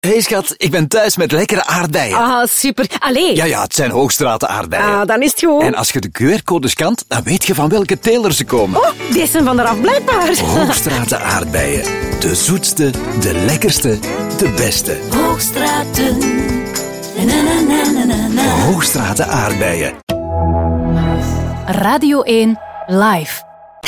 Hey schat, ik ben thuis met lekkere aardbeien. Ah, super. Allee. Ja, het zijn Hoogstraten aardbeien. Ah, dan is het goed. En als je de QR-code scant, dan weet je van welke teler ze komen. Oh, die zijn van eraf blijkbaar. Hoogstraten aardbeien. De zoetste, de lekkerste, de beste. Hoogstraten. Na, na, na, na, na, na. Hoogstraten aardbeien. Radio 1 Live.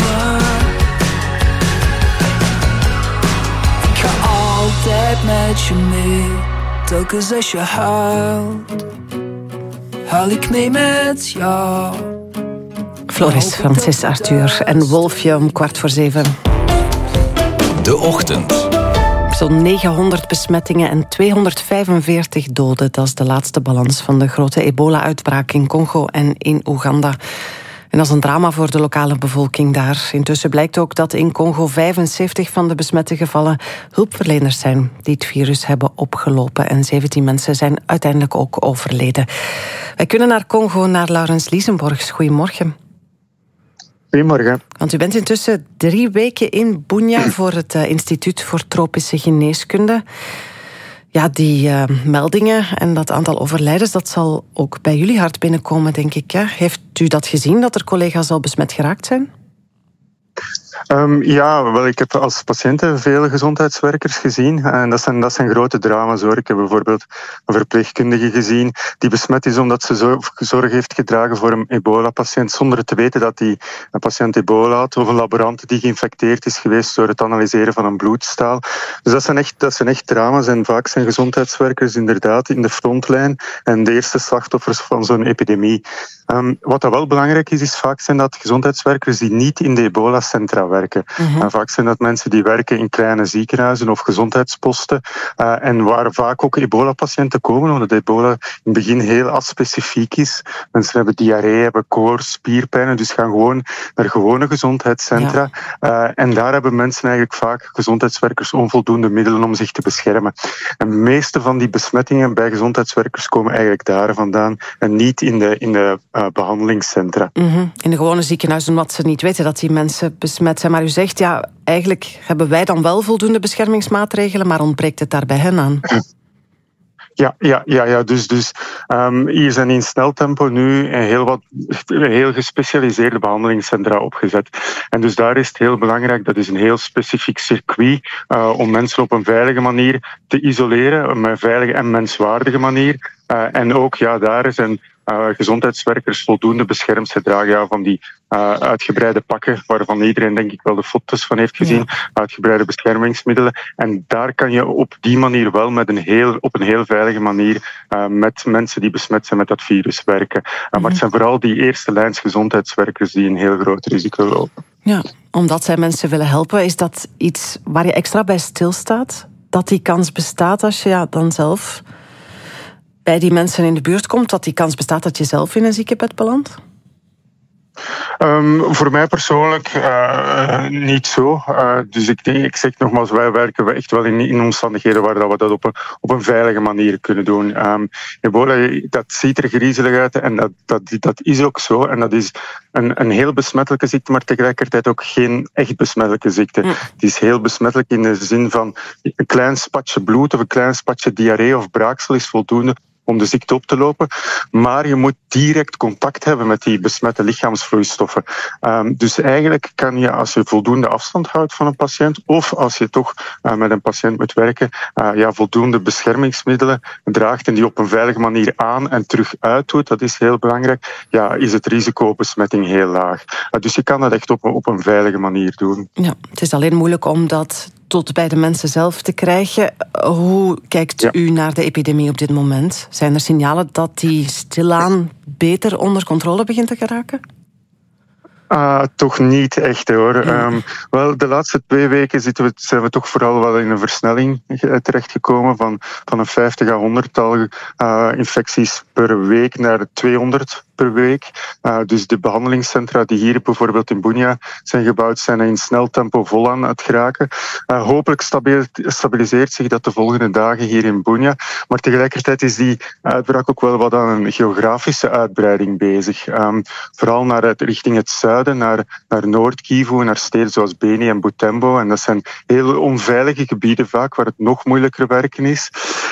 Ik ga altijd met je mee. Telkens als je huilt, huil ik mee met jou. Floris, Francis, Arthur en Wolfje om 6:15. De ochtend. Zo'n 900 besmettingen en 245 doden. Dat is de laatste balans van de grote ebola-uitbraak in Congo en in Oeganda. En dat is een drama voor de lokale bevolking daar. Intussen blijkt ook dat in Congo 75 van de besmette gevallen hulpverleners zijn die het virus hebben opgelopen. En 17 mensen zijn uiteindelijk ook overleden. Wij kunnen naar Congo, naar Laurens Liesenborgs. Goedemorgen. Goedemorgen. Want u bent intussen 3 weken in Bunia voor het Instituut voor Tropische Geneeskunde. Ja, die meldingen en dat aantal overlijdens, dat zal ook bij jullie hard binnenkomen, denk ik. Hè? Heeft u dat gezien, dat er collega's al besmet geraakt zijn? Ik heb als patiënten veel gezondheidswerkers gezien. En dat zijn grote drama's hoor. Ik heb bijvoorbeeld een verpleegkundige gezien die besmet is omdat ze zorg heeft gedragen voor een ebola-patiënt zonder te weten dat die een patiënt ebola had, of een laborant die geïnfecteerd is geweest door het analyseren van een bloedstaal. Dus dat zijn echt drama's en vaak zijn gezondheidswerkers inderdaad in de frontlijn en de eerste slachtoffers van zo'n epidemie. Wat dat wel belangrijk is vaak zijn dat gezondheidswerkers die niet in de ebola-centra werken. Vaak zijn dat mensen die werken in kleine ziekenhuizen of gezondheidsposten en waar vaak ook ebola-patiënten komen, omdat ebola in het begin heel aspecifiek is. Mensen hebben diarree, hebben koorts, spierpijnen, dus gaan gewoon naar gewone gezondheidscentra. Ja. En daar hebben mensen eigenlijk vaak, gezondheidswerkers, onvoldoende middelen om zich te beschermen. En de meeste van die besmettingen bij gezondheidswerkers komen eigenlijk daar vandaan en niet in de behandelingscentra. In de gewone ziekenhuizen, omdat ze niet weten dat die mensen besmet zijn. Maar u zegt, ja, eigenlijk hebben wij dan wel voldoende beschermingsmaatregelen, maar ontbreekt het daar bij hen aan? Ja. Dus hier zijn in snel tempo nu heel gespecialiseerde behandelingscentra opgezet. En dus daar is het heel belangrijk, dat is een heel specifiek circuit om mensen op een veilige manier te isoleren, op een veilige en menswaardige manier. En ook daar zijn gezondheidswerkers voldoende beschermd gedragen van die uitgebreide pakken, waarvan iedereen denk ik wel de foto's van heeft gezien, uitgebreide beschermingsmiddelen. En daar kan je op die manier wel op een heel veilige manier met mensen die besmet zijn met dat virus werken. Maar het zijn vooral die eerste lijns gezondheidswerkers die een heel groot risico lopen. Ja, omdat zij mensen willen helpen, is dat iets waar je extra bij stilstaat? Dat die kans bestaat als je dan zelf bij die mensen in de buurt komt, dat die kans bestaat dat je zelf in een ziekenbed belandt? Voor mij persoonlijk niet zo. Dus ik zeg nogmaals, wij werken echt wel in omstandigheden waar we dat op een veilige manier kunnen doen. Ebola, dat ziet er griezelig uit en dat is ook zo. En dat is een heel besmettelijke ziekte, maar tegelijkertijd ook geen echt besmettelijke ziekte. Het is heel besmettelijk in de zin van een klein spatje bloed of een klein spatje diarree of braaksel is voldoende om de ziekte op te lopen. Maar je moet direct contact hebben met die besmette lichaamsvloeistoffen. Dus eigenlijk kan je, als je voldoende afstand houdt van een patiënt, of als je toch met een patiënt moet werken, voldoende beschermingsmiddelen draagt en die op een veilige manier aan en terug uitdoet, dat is heel belangrijk, is het risico op besmetting heel laag. Dus je kan dat echt op een veilige manier doen. Ja, het is alleen moeilijk om dat tot bij de mensen zelf te krijgen. Hoe kijkt u naar de epidemie op dit moment? Zijn er signalen dat die stilaan beter onder controle begint te geraken? Toch niet echt hoor. Wel, de laatste 2 weken zijn we toch vooral wel in een versnelling terechtgekomen van een 50 à 100-tal infecties per week naar 200 per week. Dus de behandelingscentra die hier bijvoorbeeld in Bunia zijn gebouwd, zijn in snel tempo vol aan het geraken. Hopelijk stabiliseert zich dat de volgende dagen hier in Bunia. Maar tegelijkertijd is die uitbraak ook wel wat aan een geografische uitbreiding bezig. Vooral richting het zuiden zuiden, naar Noord-Kivu, naar steden zoals Beni en Butembo. En dat zijn heel onveilige gebieden vaak, waar het nog moeilijker werken is.